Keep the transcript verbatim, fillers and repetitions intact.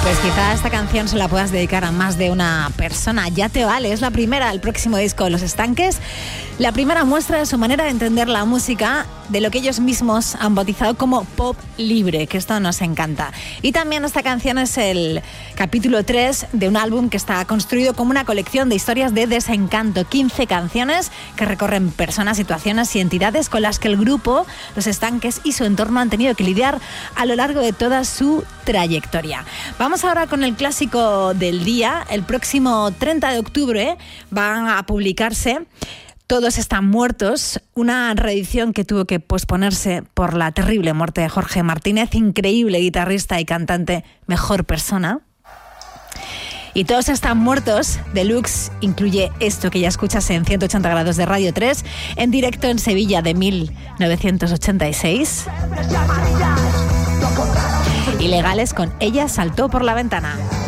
Pues quizá esta canción se la puedas dedicar a más de una persona. Ya te vale, es la primera, el próximo disco de Los Estanques. La primera muestra de su manera de entender la música, de lo que ellos mismos han bautizado como pop libre, que esto nos encanta. Y también esta canción es el capítulo tres de un álbum que está construido como una colección de historias de desencanto. quince canciones que recorren personas, situaciones y entidades con las que el grupo, Los Estanques y su entorno han tenido que lidiar a lo largo de toda su trayectoria. Vamos ahora con el clásico del día. El próximo treinta de octubre van a publicarse Todos están muertos, una reedición que tuvo que posponerse por la terrible muerte de Jorge Martínez, increíble guitarrista y cantante, mejor persona. Y Todos están muertos, Deluxe, incluye esto que ya escuchas en ciento ochenta grados de Radio tres, en directo en Sevilla de mil novecientos ochenta y seis. Ilegales con Ella saltó por la ventana.